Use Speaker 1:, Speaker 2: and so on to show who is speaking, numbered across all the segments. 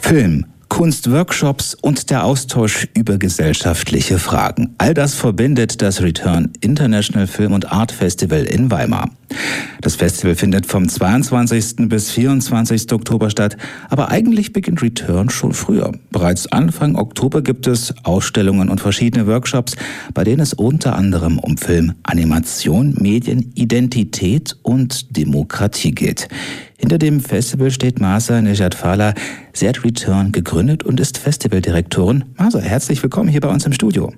Speaker 1: Film, Kunstworkshops und der Austausch über gesellschaftliche Fragen. All das verbindet das Return International Film und Art Festival in Weimar. Das Festival findet vom 22. bis 24. Oktober statt, aber eigentlich beginnt Return schon früher. Bereits Anfang Oktober gibt es Ausstellungen und verschiedene Workshops, bei denen es unter anderem um Film, Animation, Medien, Identität und Demokratie geht. Hinter dem Festival steht Mahsa Nejat-Fala. Sie hat Return gegründet und ist Festivaldirektorin. Mahsa, herzlich willkommen hier bei uns im Studio.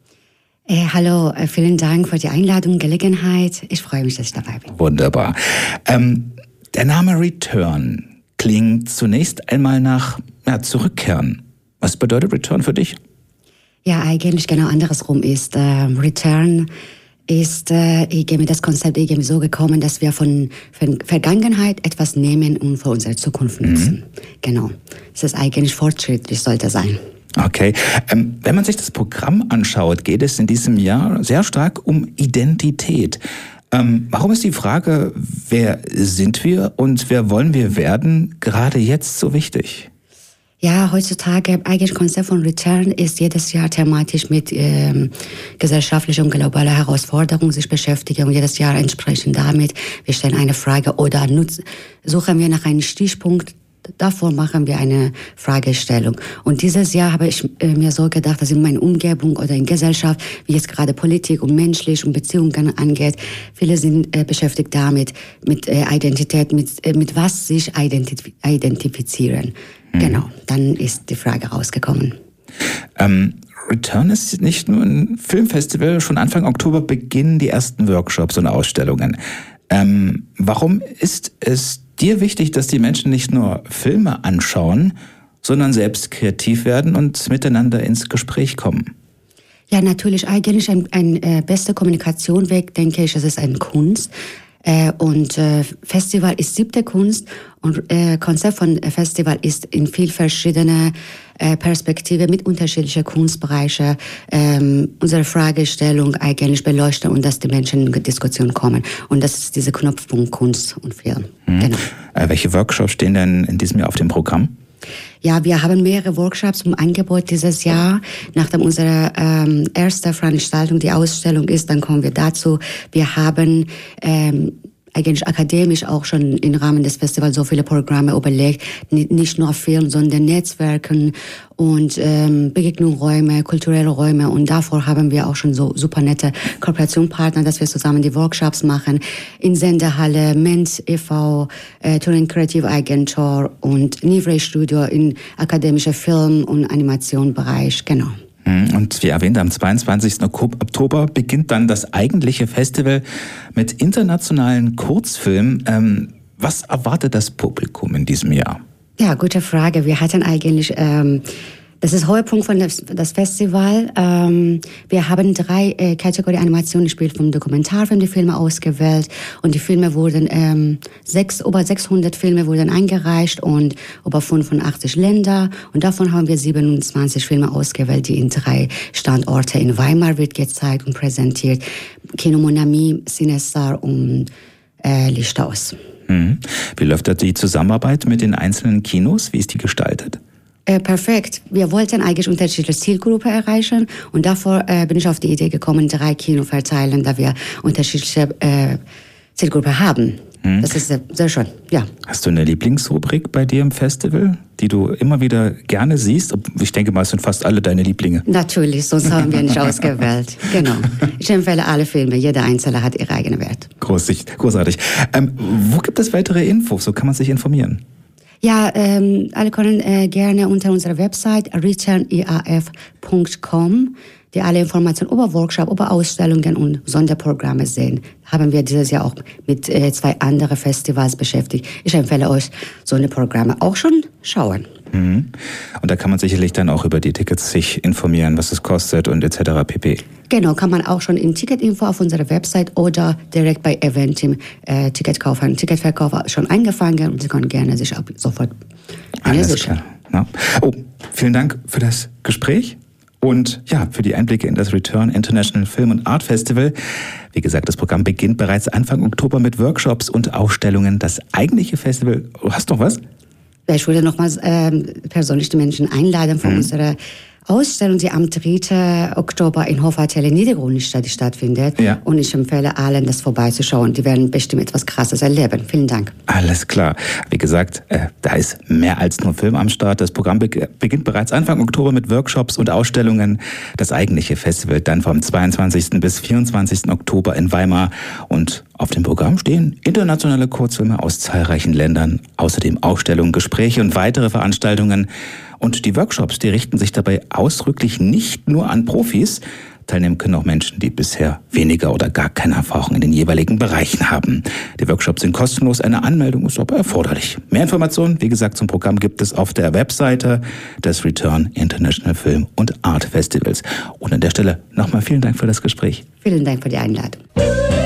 Speaker 2: Hallo, vielen Dank für die Einladung und Gelegenheit. Ich freue mich, dass ich dabei bin.
Speaker 1: Wunderbar. Der Name Return klingt zunächst einmal nach Zurückkehren. Was bedeutet Return für dich?
Speaker 2: Ja, eigentlich genau andersrum ist. Return ist das Konzept so gekommen, dass wir von Vergangenheit etwas nehmen und für unsere Zukunft nutzen. Genau. Es ist eigentlich fortschrittlich, sollte sein.
Speaker 1: Okay. Wenn man sich das Programm anschaut, geht es in diesem Jahr sehr stark um Identität. Warum ist die Frage, wer sind wir und wer wollen wir werden, gerade jetzt so wichtig?
Speaker 2: Ja, heutzutage, eigentlich Konzept von Return ist jedes Jahr thematisch mit gesellschaftlicher und globaler Herausforderungen sich beschäftigen und jedes Jahr entsprechend damit. Wir stellen eine Frage oder suchen wir nach einem Stichpunkt. Davor machen wir eine Fragestellung. Und dieses Jahr habe ich mir so gedacht, dass in meiner Umgebung oder in Gesellschaft, wie jetzt gerade Politik und menschlich und Beziehungen angeht, viele sind beschäftigt damit, mit Identität, mit was sich identifizieren. Genau, dann ist die Frage rausgekommen.
Speaker 1: Return ist nicht nur ein Filmfestival. Schon Anfang Oktober beginnen die ersten Workshops und Ausstellungen. Warum ist es dir wichtig, dass die Menschen nicht nur Filme anschauen, sondern selbst kreativ werden und miteinander ins Gespräch kommen?
Speaker 2: Ja, natürlich. Eigentlich ein bester Kommunikationsweg, denke ich, das ist eine Kunst. Und Festival ist 7. Kunst und Konzept von Festival ist in viel verschiedene Perspektive mit unterschiedlichen Kunstbereichen unsere Fragestellung eigentlich beleuchten und dass die Menschen in Diskussion kommen. Und das ist diese Knopfpunkt Kunst und Film. Genau.
Speaker 1: Welche Workshops stehen denn in diesem Jahr auf dem Programm?
Speaker 2: Ja, wir haben mehrere Workshops im Angebot dieses Jahr. Nachdem unsere erste Veranstaltung die Ausstellung ist, dann kommen wir dazu. Wir haben eigentlich akademisch auch schon im Rahmen des Festivals so viele Programme überlegt, nicht nur Film, sondern Netzwerken und Begegnungsräume, kulturelle Räume. Und davor haben wir auch schon so super nette Kooperationspartner, dass wir zusammen die Workshops machen. In Sendehalle, Menz e.V., Turing Creative Agentur und Nivray Studio in akademischer Film- und Animationsbereich. Genau.
Speaker 1: Und wie erwähnt, am 22. Oktober beginnt dann das eigentliche Festival mit internationalen Kurzfilmen. Was erwartet das Publikum in diesem Jahr?
Speaker 2: Ja, gute Frage. Wir hatten eigentlich, das ist Höhepunkt von das Festival. Wir haben 3 Kategorien Animation gespielt, vom Dokumentarfilm die Filme ausgewählt und die Filme wurden, über 600 Filme wurden eingereicht und über 85 Länder und davon haben wir 27 Filme ausgewählt, die in 3 Standorte in Weimar wird gezeigt und präsentiert. Kino Monami, Cinestar und Lichthaus.
Speaker 1: Wie läuft da die Zusammenarbeit mit den einzelnen Kinos? Wie ist die gestaltet?
Speaker 2: Perfekt. Wir wollten eigentlich unterschiedliche Zielgruppen erreichen und davor bin ich auf die Idee gekommen, 3 Kino verteilen, da wir unterschiedliche Zielgruppen haben. Das ist sehr schön, ja. Hast
Speaker 1: du eine Lieblingsrubrik bei dir im Festival, die du immer wieder gerne siehst? Ich denke mal, es sind fast alle deine Lieblinge.
Speaker 2: Natürlich, sonst haben wir nicht ausgewählt. Genau. Ich empfehle alle Filme, jeder einzelne hat ihren eigenen Wert.
Speaker 1: Großartig. Wo gibt es weitere Infos? So kann man sich informieren?
Speaker 2: Ja, alle können gerne unter unserer Website returneaf.com die alle Informationen über Workshops, über Ausstellungen und Sonderprogramme sehen. Haben wir dieses Jahr auch mit 2 anderen Festivals beschäftigt. Ich empfehle euch, so eine Programme auch schon schauen.
Speaker 1: Und da kann man sicherlich dann auch über die Tickets sich informieren, was es kostet und etc. pp.
Speaker 2: Genau, kann man auch schon in Ticketinfo auf unserer Website oder direkt bei Eventim Ticket kaufen. Ticketverkauf schon angefangen und Sie können gerne sich sofort
Speaker 1: Alles klar. Ja. Oh, vielen Dank für das Gespräch. Und ja, für die Einblicke in das Return International Film und Art Festival. Wie gesagt, das Programm beginnt bereits Anfang Oktober mit Workshops und Ausstellungen. Das eigentliche Festival, hast du noch was?
Speaker 2: Ich würde nochmals persönlich die Menschen einladen von unserer Ausstellung, die am 3. Oktober in Hofhotel in Niedergrunstadt stattfindet.
Speaker 1: Ja.
Speaker 2: Und ich empfehle allen, das vorbeizuschauen. Die werden bestimmt etwas Krasses erleben. Vielen Dank.
Speaker 1: Alles klar. Wie gesagt, da ist mehr als nur Film am Start. Das Programm beginnt bereits Anfang Oktober mit Workshops und Ausstellungen. Das eigentliche Festival dann vom 22. bis 24. Oktober in Weimar. Und auf dem Programm stehen internationale Kurzfilme aus zahlreichen Ländern. Außerdem Ausstellungen, Gespräche und weitere Veranstaltungen. Und die Workshops, die richten sich dabei ausdrücklich nicht nur an Profis. Teilnehmen können auch Menschen, die bisher weniger oder gar keine Erfahrung in den jeweiligen Bereichen haben. Die Workshops sind kostenlos, eine Anmeldung ist aber erforderlich. Mehr Informationen, wie gesagt, zum Programm gibt es auf der Webseite des Return International Film und Art Festivals. Und an der Stelle nochmal vielen Dank für das Gespräch.
Speaker 2: Vielen Dank für die Einladung.